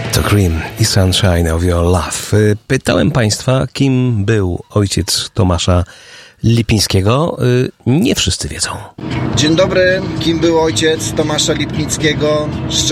To Cream i Sunshine of Your Love. Pytałem Państwa, kim był ojciec Tomasza Lipińskiego. Nie wszyscy wiedzą. Dzień dobry, kim był ojciec Tomasza Lipnickiego?